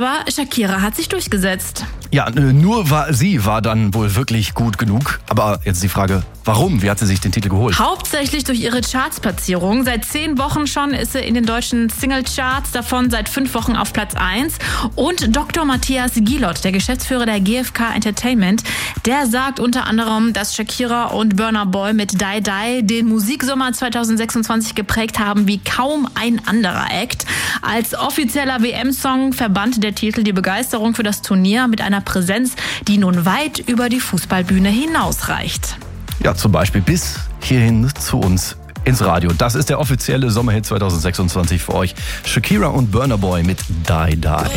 Aber Shakira hat sich durchgesetzt. Ja, nur sie war dann wohl wirklich gut genug. Aber jetzt die Frage, warum? Wie hat sie sich den Titel geholt? Hauptsächlich durch ihre Chartsplatzierung. Seit 10 Wochen schon ist sie in den deutschen Singlecharts, davon seit 5 Wochen auf Platz 1. Und Dr. Matthias Gilot, der Geschäftsführer der GfK Entertainment, der sagt unter anderem, dass Shakira und Burna Boy mit Die Die den Musiksommer 2026 geprägt haben wie kaum ein anderer Act. Als offizieller WM-Song verband der Titel die Begeisterung für das Turnier mit einer Präsenz, die nun weit über die Fußballbühne hinausreicht. Ja, zum Beispiel bis hierhin zu uns ins Radio. Das ist der offizielle Sommerhit 2026 für euch. Shakira und Burna Boy mit Die Die.